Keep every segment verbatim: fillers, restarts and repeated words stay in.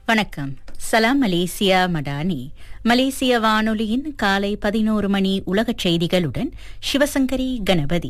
வணக்கம். சலாம் மலேசியா மடானி. மலேசிய வானொலியின் காலை பதினோரு மணி உலகச் செய்திகளுடன் சிவசங்கரி கணபதி.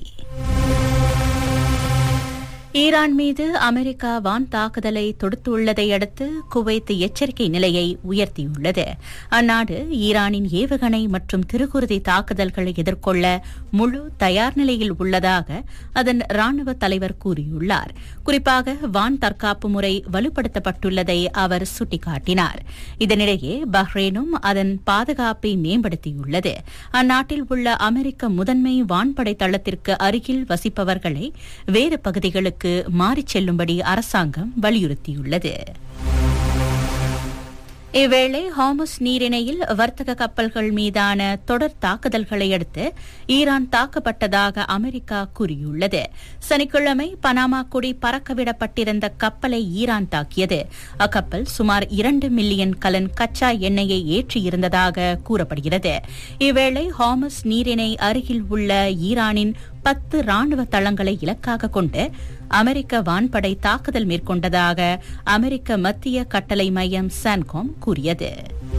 ஈரான் மீது அமெரிக்கா வான் தாக்குதலை தொடுத்துள்ளதை அடுத்து குவைத் எச்சரிக்கை நிலையை உயர்த்தியுள்ளது. அந்நாடு ஈரானின் ஏவுகணை மற்றும் திருகுருதி தாக்குதல்களை எதிர்கொள்ள முழு தயார் நிலையில் உள்ளதாக அதன் ராணுவ தலைவர் கூறியுள்ளார். குறிப்பாக வான் தற்காப்பு முறை வலுப்படுத்தப்பட்டுள்ளதை அவர் சுட்டிக்காட்டினார். இதனிடையே பஹ்ரைனும் அதன் பாதுகாப்பை மேம்படுத்தியுள்ளது. அந்நாட்டில் உள்ள அமெரிக்க முதன்மை வான்படை தளத்திற்கு அருகில் வசிப்பவர்களை வேறு பகுதிகளுக்கு மாறிச் செல்லும்படி அரசாங்கம் வலியுறுத்தியுள்ளது. இவ்வேளை ஹார்முஸ் நீரிணையில் வர்த்தக கப்பல்கள் மீதான தொடர் தாக்குதல்களை அடுத்து ஈரான் தாக்கப்பட்டதாக அமெரிக்கா கூறியுள்ளது. சனிக்கிழமை பனாமா கொடி பறக்கவிடப்பட்டிருந்த கப்பலை ஈரான் தாக்கியது. அக்கப்பல் சுமார் இரண்டு மில்லியன் கலன் கச்சா எண்ணெயை ஏற்றியிருந்ததாக கூறப்படுகிறது. இவ்வேளை ஹார்முஸ் நீரிணை அருகில் உள்ள ஈரானின் பத்து ராணுவ தளங்களை இலக்காக கொண்டு அமெரிக்க வான்படை தாக்குதல் மேற்கொண்டதாக அமெரிக்க மத்திய கட்டளை மையம் சான்காம் கூறியது.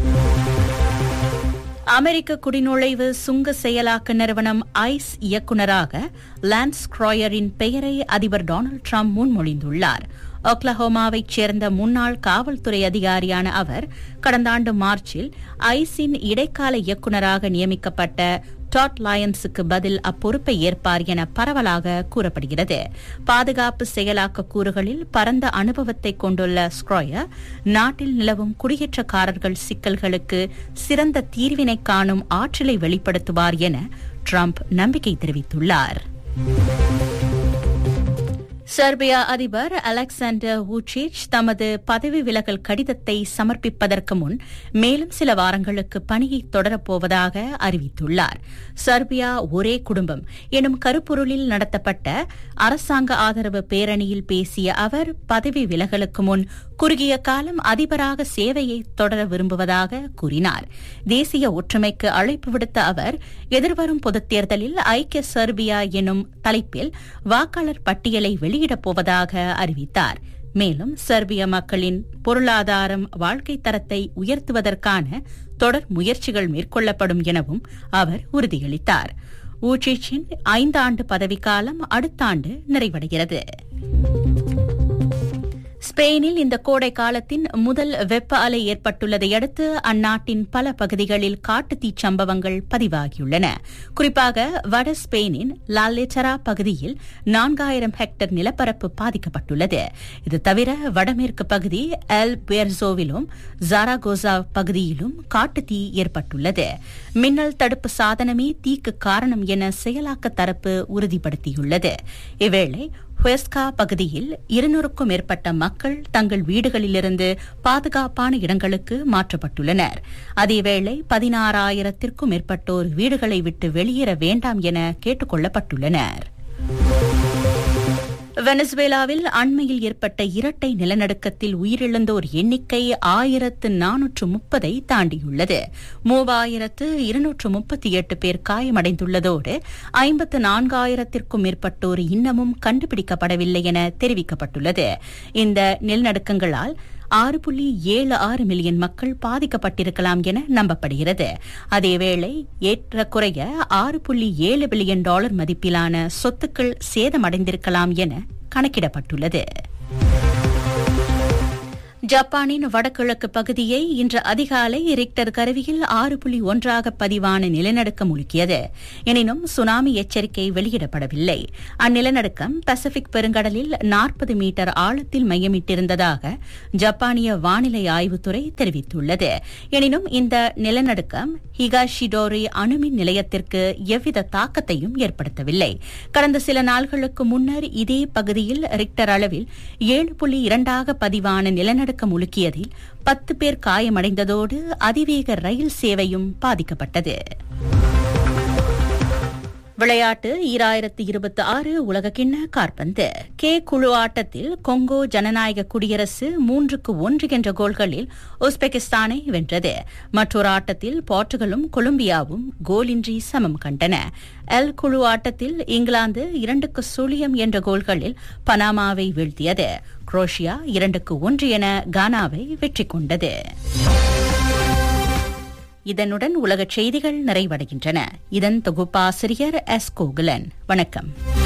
அமெரிக்க குடிநுழைவு சுங்க செயலாக்க நிறுவனம் ஐஸ் இயக்குநராக லான்ஸ் கிராயரின் பெயரை அதிபர் டொனால்டு டிரம்ப் முன்மொழிந்துள்ளார். ஒக்லஹோமாவைச் சேர்ந்த முன்னாள் காவல்துறை அதிகாரியான அவர் கடந்த ஆண்டு மார்ச்சில் ஐஸின் இடைக்கால இயக்குநராக நியமிக்கப்பட்ட டாட் லயன்ஸுக்கு பதில் அப்பொறுப்பை ஏற்பார் என பரவலாக கூறப்படுகிறது. பாதுகாப்பு செயலாக்க கூறுகளில் பரந்த அனுபவத்தை கொண்டுள்ள ஸ்க்ராயர் நாட்டில் நிலவும் குடியேற்றக்காரர்கள் சிக்கல்களுக்கு சிறந்த தீர்வினை காணும் ஆற்றலை வெளிப்படுத்துவார் என ட்ரம்ப் நம்பிக்கை தெரிவித்துள்ளார். செர்பியா அதிபர் அலெக்சாண்டர் வூச்சிச் தமது பதவி விலகல் கடிதத்தை சமர்ப்பிப்பதற்கு முன் மேலும் சில வாரங்களுக்கு பணியை தொடரப்போவதாக அறிவித்துள்ளார். செர்பியா ஒரே குடும்பம் எனும் கருப்பொருளில் நடத்தப்பட்ட அரசாங்க ஆதரவு பேரணியில் பேசிய அவர் பதவி விலகலுக்கு முன் குறுகிய காலம் அதிபராக சேவையை தொடர விரும்புவதாக கூறினார். தேசிய ஒற்றுமைக்கு அழைப்பு விடுத்த அவர் எதிர்வரும் பொதுத் தேர்தலில் ஐக்கிய செர்பியா எனும் தலைப்பில் வாக்காளர் பட்டியலை வெளியிடப் போவதாக அறிவித்தார். மேலும் செர்பிய மக்களின் பொருளாதாரம் வாழ்க்கை தரத்தை உயர்த்துவதற்கான தொடர் முயற்சிகள் மேற்கொள்ளப்படும் எனவும் அவர் உறுதியளித்தார். வூச்சிச்சின் ஐந்தாண்டு பதவிக்காலம் அடுத்த ஆண்டு நிறைவடைகிறது. ஸ்பெயினில் இந்த கோடை காலத்தின் முதல் வெப்ப அலை ஏற்பட்டுள்ளதை அடுத்து அந்நாட்டின் பல பகுதிகளில் காட்டுத்தீ சம்பவங்கள் பதிவாகியுள்ளன. குறிப்பாக வட ஸ்பெயினின் லாலெட்டரா பகுதியில் நான்காயிரம் ஹெக்டேர் நிலப்பரப்பு பாதிக்கப்பட்டுள்ளது. இது தவிர வடமேற்கு பகுதி எல் பேர்சோவிலும் ஜாராகோசா பகுதியிலும் காட்டுத்தீ ஏற்பட்டுள்ளது. மின்னல் தடுப்பு சாதனமே தீக்கு காரணம் என செயலாக்க தரப்பு உறுதிப்படுத்தியுள்ளது. இவ்வேளை ஹுஎஸ்கா பகுதியில் இருநூறுக்கும் மேற்பட்ட மக்கள் தங்கள் வீடுகளிலிருந்து பாதுகாப்பான இடங்களுக்கு மாற்றப்பட்டுள்ளனர். அதேவேளை பதினாறாயிரத்திற்கும் மேற்பட்டோர் வீடுகளை விட்டு வெளியேற வேண்டாம் என கேட்டுக் கொள்ளப்பட்டுள்ளனர். வெனசுவேலாவில் அண்மையில் ஏற்பட்ட இரட்டை நிலநடுக்கத்தில் உயிரிழந்தோர் எண்ணிக்கை ஆயிரத்து நானூற்று முப்பதை தாண்டியுள்ளது. மூவாயிரத்து இருநூற்று முப்பத்தி எட்டு பேர் காயமடைந்துள்ளதோடு ஐம்பத்து நான்காயிரத்திற்கும் மேற்பட்டோர் இன்னமும் கண்டுபிடிக்கப்படவில்லை என தெரிவிக்கப்பட்டுள்ளது. இந்த நிலநடுக்கங்களால் ஆறு புள்ளி ஏழு ஆறு மில்லியன் மக்கள் பாதிக்கப்பட்டிருக்கலாம் என நம்பப்படுகிறது. அதேவேளை ஏறக்குறைய ஆறு புள்ளி ஏழு பில்லியன் டாலர் மதிப்பிலான சொத்துக்கள் சேதமடைந்திருக்கலாம் என கணக்கிடப்பட்டுள்ளது. ஜப்பானின் வடகிழக்கு பகுதியை இன்று அதிகாலை ரிக்டர் கருவியில் ஆறு புள்ளி ஒன்றாக பதிவான நிலநடுக்கம் உலுக்கியது. எனினும் சுனாமி எச்சரிக்கை வெளியிடப்படவில்லை. அந்நிலநடுக்கம் பசிபிக் பெருங்கடலில் நாற்பது மீட்டர் ஆழத்தில் மையமிட்டிருந்ததாக ஜப்பானிய வானிலை ஆய்வுத்துறை தெரிவித்துள்ளது. எனினும் இந்த நிலநடுக்கம் ஹிகாஷிடோரி அணுமின் நிலையத்திற்கு எவ்வித தாக்கத்தையும் ஏற்படுத்தவில்லை. கடந்த சில நாள்களுக்கு முன்னர் இதே பகுதியில் ரிக்டர் அளவில் ஏழு புள்ளி இரண்டாக பதிவான நிலநடுக்கம் முழுக்கியதில் பத்து பேர் காயமடைந்ததோடு அதிவேக ரயில் சேவையும் பாதிக்கப்பட்டது. விளையாட்டு ஈராயிரத்தி இருபத்தி ஆறு உலகக்கிண்ண காற்பந்து கே குழு ஆட்டத்தில் கொங்கோ ஜனநாயக குடியரசு மூன்றுக்கு ஒன்று என்ற கோல்களில் உஸ்பெகிஸ்தானை வென்றது. மற்றொரு ஆட்டத்தில் போர்ச்சுகலும் கொலம்பியாவும் கோலின்றி சமம் கண்டன. எல் குழு ஆட்டத்தில் இங்கிலாந்து இரண்டுக்கு சுழியம் என்ற கோல்களில் பனாமாவை வீழ்த்தியது. குரோஷியா இரண்டுக்கு ஒன்று என கானாவை வெற்றி கொண்டது. இதனுடன் உலகச் செய்திகள் நிறைவடைகின்றன. இதன் தொகுப்பாசிரியர் எஸ் கோகுலன். வணக்கம்.